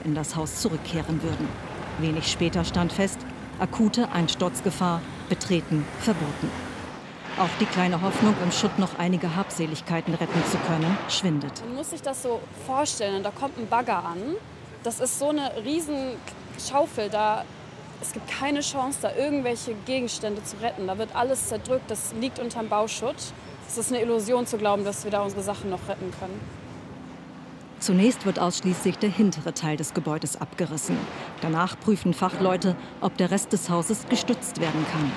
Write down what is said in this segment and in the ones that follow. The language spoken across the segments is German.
in das Haus zurückkehren würden. Wenig später stand fest, akute Einsturzgefahr, Betreten verboten. Auch die kleine Hoffnung, im Schutt noch einige Habseligkeiten retten zu können, schwindet. Man muss sich das so vorstellen, da kommt ein Bagger an, das ist so eine riesen Schaufel, es gibt keine Chance, da irgendwelche Gegenstände zu retten. Da wird alles zerdrückt, das liegt unterm Bauschutt. Es ist eine Illusion zu glauben, dass wir da unsere Sachen noch retten können. Zunächst wird ausschließlich der hintere Teil des Gebäudes abgerissen. Danach prüfen Fachleute, ob der Rest des Hauses gestützt werden kann.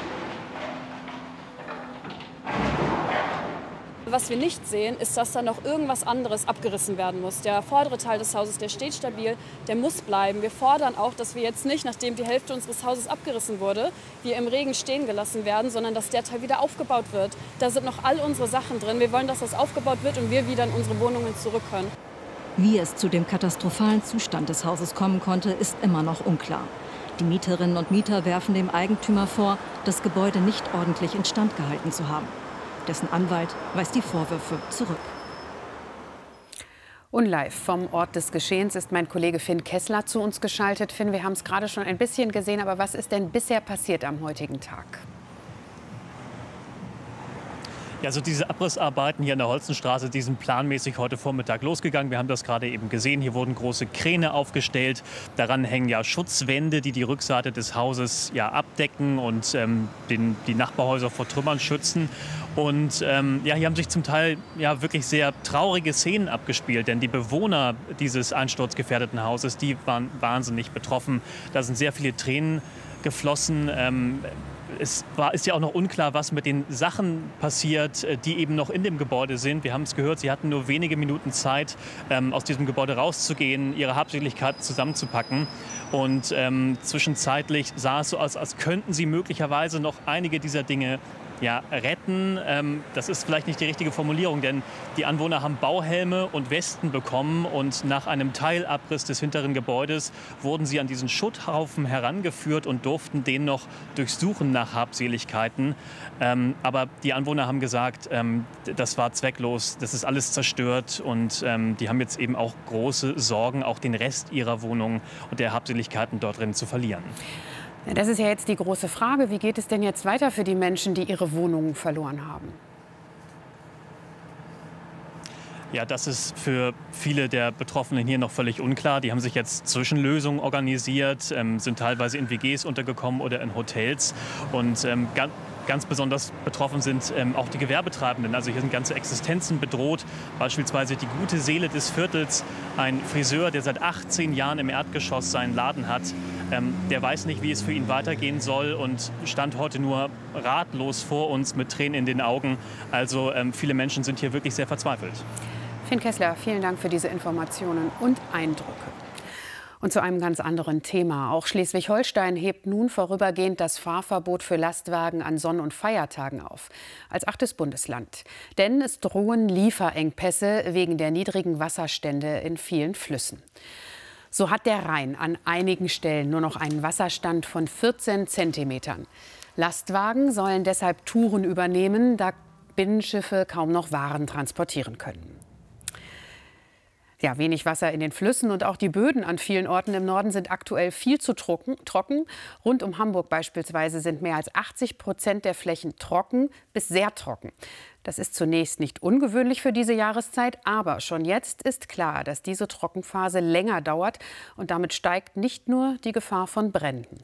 Was wir nicht sehen, ist, dass da noch irgendwas anderes abgerissen werden muss. Der vordere Teil des Hauses, der steht stabil, der muss bleiben. Wir fordern auch, dass wir jetzt nicht, nachdem die Hälfte unseres Hauses abgerissen wurde, wir im Regen stehen gelassen werden, sondern dass der Teil wieder aufgebaut wird. Da sind noch all unsere Sachen drin. Wir wollen, dass das aufgebaut wird und wir wieder in unsere Wohnungen zurück können. Wie es zu dem katastrophalen Zustand des Hauses kommen konnte, ist immer noch unklar. Die Mieterinnen und Mieter werfen dem Eigentümer vor, das Gebäude nicht ordentlich instand gehalten zu haben. Dessen Anwalt weist die Vorwürfe zurück. Und live vom Ort des Geschehens ist mein Kollege Finn Kessler zu uns geschaltet. Finn, wir haben es gerade schon ein bisschen gesehen, aber was ist denn bisher passiert am heutigen Tag? Ja, also diese Abrissarbeiten hier an der Holzenstraße, die sind planmäßig heute Vormittag losgegangen. Wir haben das gerade eben gesehen. Hier wurden große Kräne aufgestellt. Daran hängen ja Schutzwände, die die Rückseite des Hauses ja abdecken und die Nachbarhäuser vor Trümmern schützen. Und ja, hier haben sich zum Teil ja wirklich sehr traurige Szenen abgespielt, denn die Bewohner dieses einsturzgefährdeten Hauses, die waren wahnsinnig betroffen. Da sind sehr viele Tränen geflossen. Es ist ja auch noch unklar, was mit den Sachen passiert, die eben noch in dem Gebäude sind. Wir haben es gehört, sie hatten nur wenige Minuten Zeit, aus diesem Gebäude rauszugehen, ihre Habseligkeit zusammenzupacken. Und zwischenzeitlich sah es so aus, als könnten sie möglicherweise noch einige dieser Dinge retten. Das ist vielleicht nicht die richtige Formulierung, denn die Anwohner haben Bauhelme und Westen bekommen und nach einem Teilabriss des hinteren Gebäudes wurden sie an diesen Schutthaufen herangeführt und durften den noch durchsuchen nach Habseligkeiten. Aber die Anwohner haben gesagt, das war zwecklos, das ist alles zerstört und die haben jetzt eben auch große Sorgen, auch den Rest ihrer Wohnung und der Habseligkeiten dort drin zu verlieren. Das ist ja jetzt die große Frage. Wie geht es denn jetzt weiter für die Menschen, die ihre Wohnungen verloren haben? Ja, das ist für viele der Betroffenen hier noch völlig unklar. Die haben sich jetzt Zwischenlösungen organisiert, sind teilweise in WGs untergekommen oder in Hotels. Und ganz besonders betroffen sind auch die Gewerbetreibenden. Also hier sind ganze Existenzen bedroht. Beispielsweise die gute Seele des Viertels, ein Friseur, der seit 18 Jahren im Erdgeschoss seinen Laden hat. Der weiß nicht, wie es für ihn weitergehen soll und stand heute nur ratlos vor uns mit Tränen in den Augen. Also viele Menschen sind hier wirklich sehr verzweifelt. Finn Kessler, vielen Dank für diese Informationen und Eindrücke. Und zu einem ganz anderen Thema. Auch Schleswig-Holstein hebt nun vorübergehend das Fahrverbot für Lastwagen an Sonn- und Feiertagen auf. Als 8. Bundesland. Denn es drohen Lieferengpässe wegen der niedrigen Wasserstände in vielen Flüssen. So hat der Rhein an einigen Stellen nur noch einen Wasserstand von 14 Zentimetern. Lastwagen sollen deshalb Touren übernehmen, da Binnenschiffe kaum noch Waren transportieren können. Ja, wenig Wasser in den Flüssen und auch die Böden an vielen Orten im Norden sind aktuell viel zu trocken. Rund um Hamburg beispielsweise sind mehr als 80% der Flächen trocken bis sehr trocken. Das ist zunächst nicht ungewöhnlich für diese Jahreszeit, aber schon jetzt ist klar, dass diese Trockenphase länger dauert und damit steigt nicht nur die Gefahr von Bränden.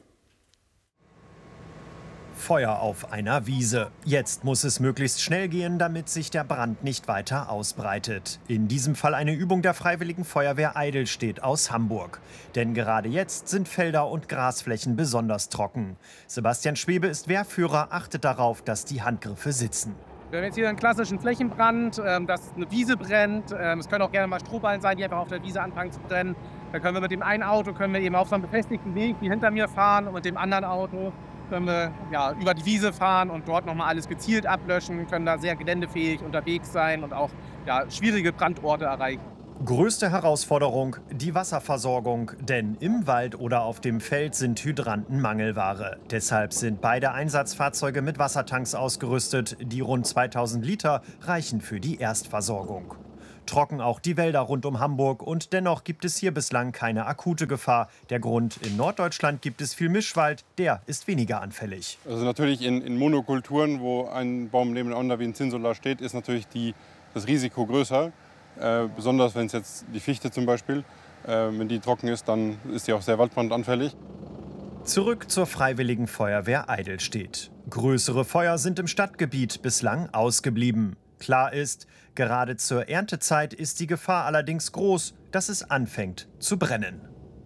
Feuer auf einer Wiese. Jetzt muss es möglichst schnell gehen, damit sich der Brand nicht weiter ausbreitet. In diesem Fall eine Übung der Freiwilligen Feuerwehr Eidelstedt aus Hamburg. Denn gerade jetzt sind Felder und Grasflächen besonders trocken. Sebastian Schwebe ist Wehrführer, achtet darauf, dass die Handgriffe sitzen. Wir haben jetzt hier einen klassischen Flächenbrand, dass eine Wiese brennt. Es können auch gerne mal Strohballen sein, die einfach auf der Wiese anfangen zu brennen. Da können wir mit dem einen Auto eben auf so einem befestigten Weg wie hinter mir fahren und mit dem anderen Auto können wir über die Wiese fahren und dort nochmal alles gezielt ablöschen, können da sehr geländefähig unterwegs sein und auch schwierige Brandorte erreichen. Größte Herausforderung, die Wasserversorgung. Denn im Wald oder auf dem Feld sind Hydranten Mangelware. Deshalb sind beide Einsatzfahrzeuge mit Wassertanks ausgerüstet. Die rund 2000 Liter reichen für die Erstversorgung. Trocken auch die Wälder rund um Hamburg und dennoch gibt es hier bislang keine akute Gefahr. Der Grund: in Norddeutschland gibt es viel Mischwald, der ist weniger anfällig. Also natürlich in Monokulturen, wo ein Baum nebeneinander wie ein Zinnsolar steht, ist natürlich das Risiko größer. Besonders wenn es jetzt die Fichte zum Beispiel, wenn die trocken ist, dann ist die auch sehr waldbrandanfällig. Zurück zur Freiwilligen Feuerwehr Eidelstedt. Größere Feuer sind im Stadtgebiet bislang ausgeblieben. Klar ist, gerade zur Erntezeit ist die Gefahr allerdings groß, dass es anfängt zu brennen.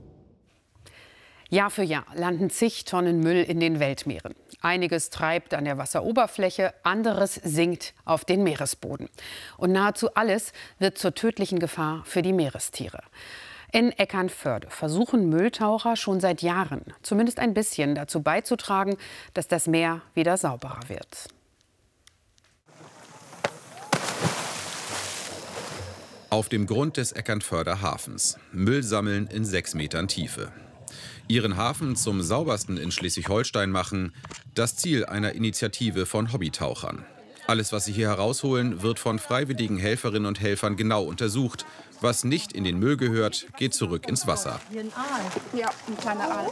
Jahr für Jahr landen zig Tonnen Müll in den Weltmeeren. Einiges treibt an der Wasseroberfläche, anderes sinkt auf den Meeresboden. Und nahezu alles wird zur tödlichen Gefahr für die Meerestiere. In Eckernförde versuchen Mülltaucher schon seit Jahren, zumindest ein bisschen dazu beizutragen, dass das Meer wieder sauberer wird. Auf dem Grund des Eckernförder Hafens. Müll sammeln in 6 Metern Tiefe. Ihren Hafen zum saubersten in Schleswig-Holstein machen, das Ziel einer Initiative von Hobbytauchern. Alles, was sie hier herausholen, wird von freiwilligen Helferinnen und Helfern genau untersucht. Was nicht in den Müll gehört, geht zurück ins Wasser. Ja, ein kleiner Aal.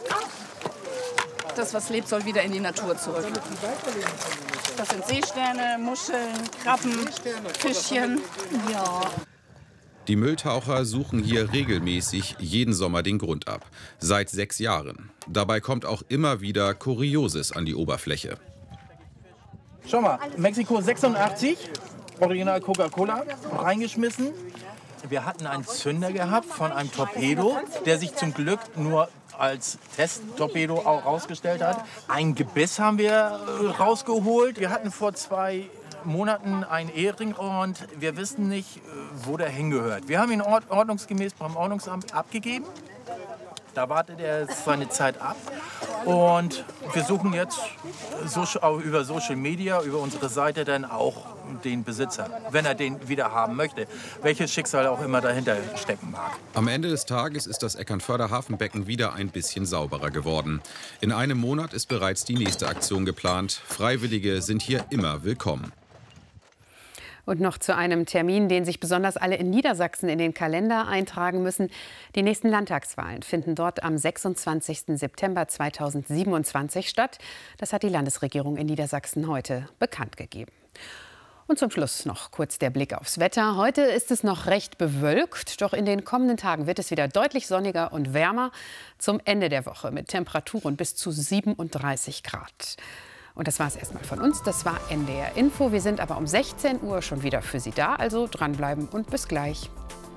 Das, was lebt, soll wieder in die Natur zurück. Das sind Seesterne, Muscheln, Krabben, Fischchen. Ja. Die Mülltaucher suchen hier regelmäßig jeden Sommer den Grund ab. Seit 6 Jahren. Dabei kommt auch immer wieder Kurioses an die Oberfläche. Schau mal, Mexiko 86, Original Coca-Cola, reingeschmissen. Wir hatten einen Zünder gehabt von einem Torpedo, der sich zum Glück nur als Testtorpedo auch rausgestellt hat. Ein Gebiss haben wir rausgeholt. Wir hatten vor 2 Monaten einen Ehering und wir wissen nicht, wo der hingehört. Wir haben ihn ordnungsgemäß beim Ordnungsamt abgegeben. Da wartet er seine Zeit ab. Und wir suchen jetzt über Social Media, über unsere Seite dann auch den Besitzer, wenn er den wieder haben möchte. Welches Schicksal auch immer dahinter stecken mag. Am Ende des Tages ist das Eckernförder Hafenbecken wieder ein bisschen sauberer geworden. In einem Monat ist bereits die nächste Aktion geplant. Freiwillige sind hier immer willkommen. Und noch zu einem Termin, den sich besonders alle in Niedersachsen in den Kalender eintragen müssen. Die nächsten Landtagswahlen finden dort am 26. September 2027 statt. Das hat die Landesregierung in Niedersachsen heute bekannt gegeben. Und zum Schluss noch kurz der Blick aufs Wetter. Heute ist es noch recht bewölkt, doch in den kommenden Tagen wird es wieder deutlich sonniger und wärmer. Zum Ende der Woche mit Temperaturen bis zu 37 Grad. Und das war es erstmal von uns. Das war NDR Info. Wir sind aber um 16 Uhr schon wieder für Sie da. Also dranbleiben und bis gleich.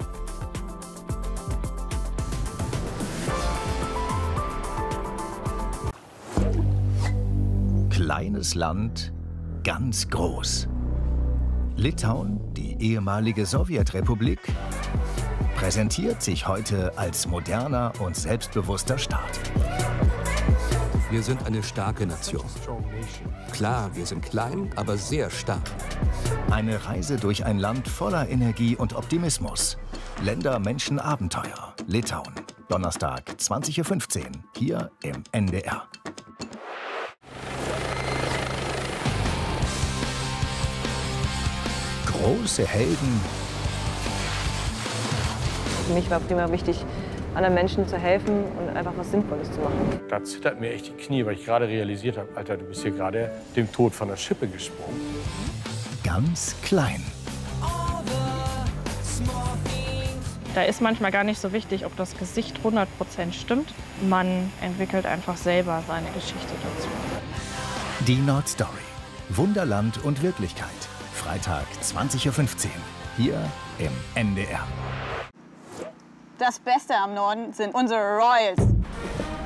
Kleines Land, ganz groß. Litauen, die ehemalige Sowjetrepublik, präsentiert sich heute als moderner und selbstbewusster Staat. Wir sind eine starke Nation. Klar, wir sind klein, aber sehr stark. Eine Reise durch ein Land voller Energie und Optimismus. Länder, Menschen, Abenteuer. Litauen. Donnerstag, 20:15 Uhr, hier im NDR. Große Helden. Für mich war primär wichtig, anderen Menschen zu helfen und einfach was Sinnvolles zu machen. Da zittert mir echt die Knie, weil ich gerade realisiert habe, Alter, du bist hier gerade dem Tod von der Schippe gesprungen. Ganz klein. Da ist manchmal gar nicht so wichtig, ob das Gesicht 100% stimmt. Man entwickelt einfach selber seine Geschichte dazu. Die Nordstory. Wunderland und Wirklichkeit. Freitag, 20:15 Uhr, hier im NDR. Das Beste am Norden sind unsere Royals.